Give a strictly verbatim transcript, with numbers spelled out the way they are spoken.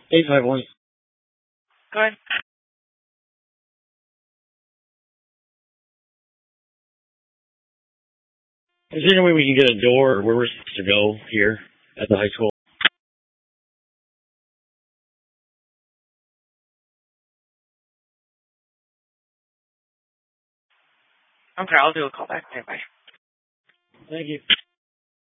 eight five one. Go ahead. Is there any way we can get a door where we're supposed to go here at the high school? Okay, I'll do a call back. Okay, bye. Thank you.